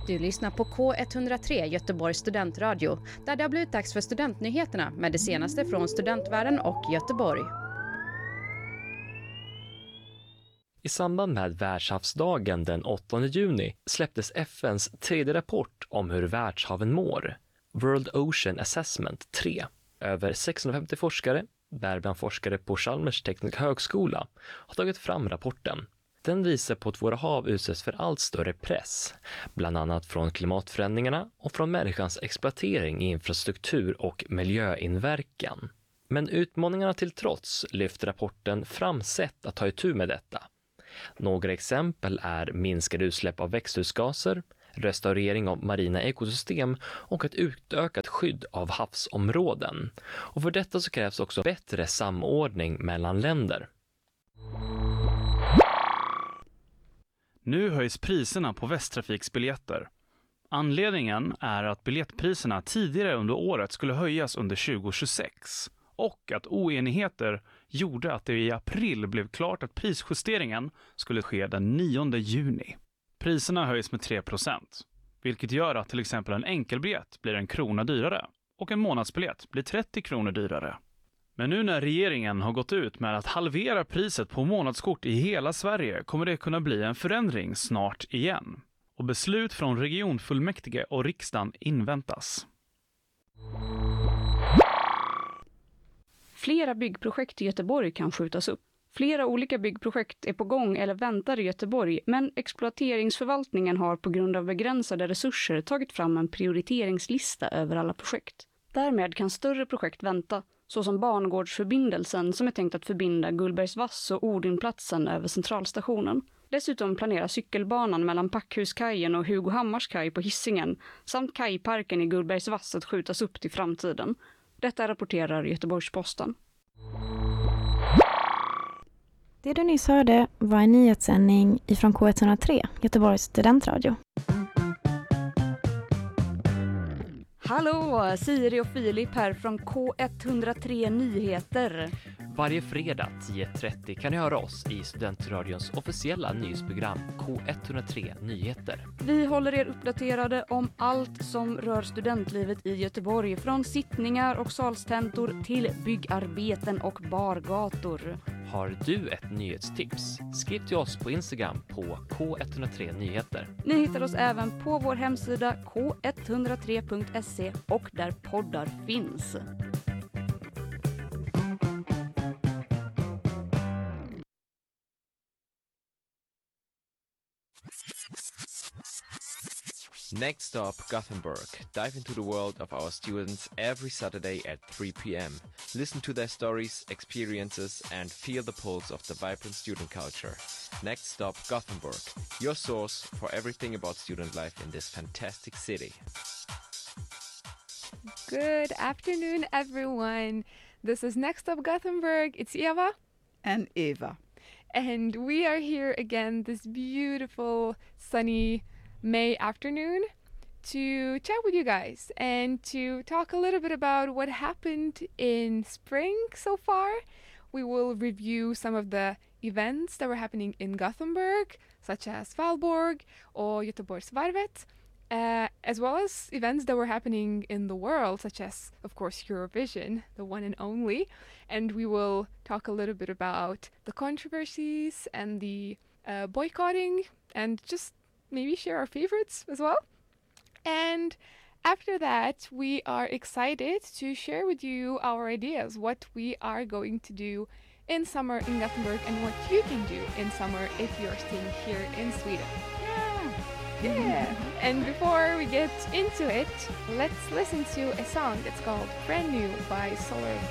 Du lyssnar på K103 Göteborgs studentradio, där det har blivit dags för studentnyheterna med det senaste från studentvärlden och Göteborg. I samband med världshavsdagen den 8 juni släpptes FNs tredje rapport om hur världshaven mår, World Ocean Assessment 3. Över 650 forskare, däribland forskare på Chalmers tekniska högskola, har tagit fram rapporten. Den visar på att våra hav utsätts för allt större press, bland annat från klimatförändringarna och från människans exploatering i infrastruktur och miljöinverkan. Men utmaningarna till trots lyfter rapporten fram sätt att ta itu med detta. Några exempel är minskade utsläpp av växthusgaser, restaurering av marina ekosystem och ett utökat skydd av havsområden. Och för detta så krävs också bättre samordning mellan länder. Nu höjs priserna på Västtrafiksbiljetter. Anledningen är att biljettpriserna tidigare under året skulle höjas under 2026 och att oenigheter gjorde att det i april blev klart att prisjusteringen skulle ske den 9 juni. Priserna höjs med 3%, vilket gör att till exempel en enkelbiljett blir 1 krona dyrare och en månadsbiljett blir 30 kronor dyrare. Men nu när regeringen har gått ut med att halvera priset på månadskort i hela Sverige kommer det kunna bli en förändring snart igen. Och beslut från regionfullmäktige och riksdagen inväntas. Flera byggprojekt i Göteborg kan skjutas upp. Flera olika byggprojekt är på gång eller väntar i Göteborg, men exploateringsförvaltningen har på grund av begränsade resurser tagit fram en prioriteringslista över alla projekt. Därmed kan större projekt vänta, såsom bangårdsförbindelsen som är tänkt att förbinda Gullbergsvass och Odinplatsen över centralstationen. Dessutom planerar cykelbanan mellan Packhuskajen och Hugo Hammars kaj på Hisingen samt kajparken i Gullbergsvass att skjutas upp till framtiden. Detta rapporterar Göteborgs-Posten. Det du nyss hörde var en nyhetssändning ifrån K103, Göteborgs studentradio. Hallå, Siri och Filip här från K103 Nyheter. Varje fredag 10.30 kan ni höra oss i studentradions officiella nyhetsprogram K103 Nyheter. Vi håller er uppdaterade om allt som rör studentlivet i Göteborg, från sittningar och salstentor till byggarbeten och bargator. Har du ett nyhetstips? Skriv till oss på Instagram på K103 Nyheter. Ni hittar oss även på vår hemsida k103.se och där poddar finns. Next stop, Gothenburg. Dive into the world of our students every Saturday at 3 p.m. Listen to their stories, experiences, and feel the pulse of the vibrant student culture. Next stop, Gothenburg. Your source for everything about student life in this fantastic city. Good afternoon, everyone. This is Next Stop Gothenburg. It's Eva. And Eva. And we are here again this beautiful, sunny May afternoon to chat with you guys and to talk a little bit about what happened in spring so far. We will review some of the events that were happening in Gothenburg, such as Valborg or Göteborgsvarvet, as well as events that were happening in the world, such as, of course, Eurovision, the one and only. And we will talk a little bit about the controversies and the boycotting and just maybe share our favorites as well. And after that, we are excited to share with you our ideas, what we are going to do in summer in Gothenburg and what you can do in summer if you're staying here in Sweden. Yeah! And before we get into it, let's listen to a song that's called Brand New by Solar